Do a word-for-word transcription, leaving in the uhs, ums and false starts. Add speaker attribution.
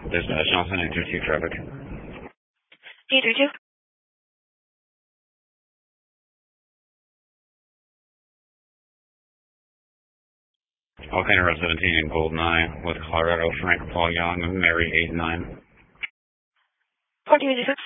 Speaker 1: Dispatch, Nelson eight three two traffic.
Speaker 2: eight three two.
Speaker 1: Volcano Road seventeen in Gold nine with Colorado Frank Paul Young, Mary eight nine.
Speaker 2: fourteen eighty-six.